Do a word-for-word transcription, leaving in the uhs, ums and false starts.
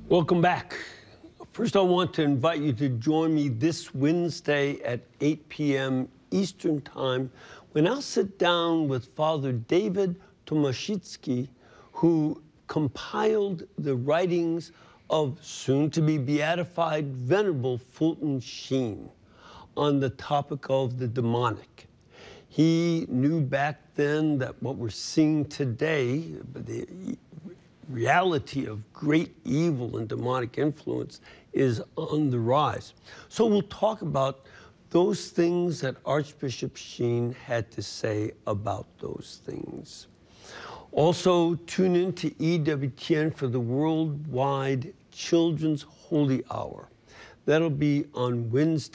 Welcome back. First, I want to invite you to join me this Wednesday at eight p m Eastern Time when I'll sit down with Father David Tomaszewski, who compiled the writings of soon-to-be beatified Venerable Fulton Sheen on the topic of the demonic. He knew back then that what we're seeing today, the reality of great evil and demonic influence, is on the rise. So we'll talk about those things that Archbishop Sheen had to say about those things. Also, tune in to E W T N for the Worldwide Children's Holy Hour. That'll be on Wednesday.